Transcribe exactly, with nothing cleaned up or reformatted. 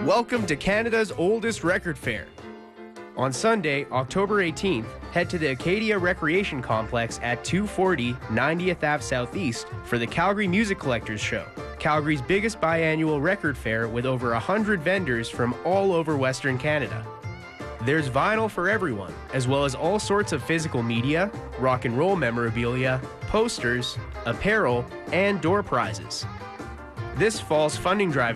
Welcome to Canada's oldest record fair. On Sunday, October eighteenth, head to the Acadia Recreation Complex at two forty ninetieth Avenue Southeast for the Calgary Music Collectors Show, Calgary's biggest biannual record fair with over one hundred vendors from all over Western Canada. There's vinyl for everyone, as well as all sorts of physical media, rock and roll memorabilia, posters, apparel, and door prizes. This fall's funding drive